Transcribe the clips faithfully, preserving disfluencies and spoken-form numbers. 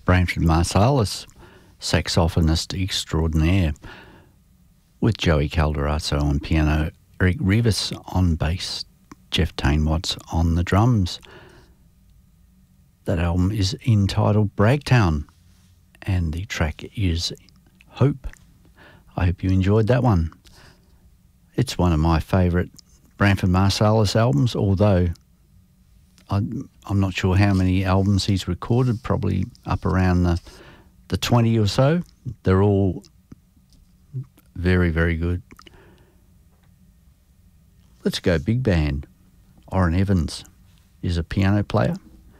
Branford Marsalis, saxophonist extraordinaire, with Joey Calderazzo on piano, Eric Rivas on bass, Jeff Tainwatts on the drums. That album is entitled Bragtown, and the track is Hope. I hope you enjoyed that one. It's one of my favourite Branford Marsalis albums, although I'm, I'm not sure how many albums he's recorded, probably up around the, the twenty or so. They're all very, very good. Let's go big band. Orrin Evans is a piano player.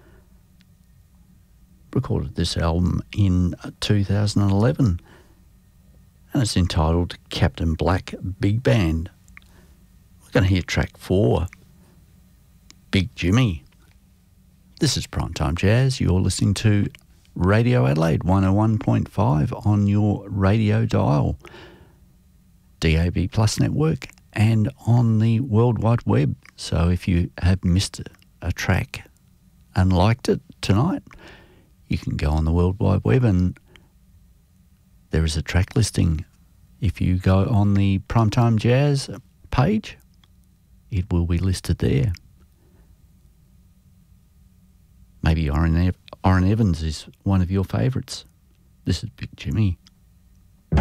Recorded this album in two thousand eleven, and it's entitled Captain Black Big Band. We're going to hear track four, Big Jimmy. This is Primetime Jazz. You're listening to Radio Adelaide one oh one point five on your radio dial, D A B Plus network, and on the World Wide Web. So if you have missed a track and liked it tonight, you can go on the World Wide Web and there is a track listing. If you go on the Primetime Jazz page, it will be listed there. Maybe Orrin, Ev- Orrin Evans is one of your favourites. This is Big Jimmy.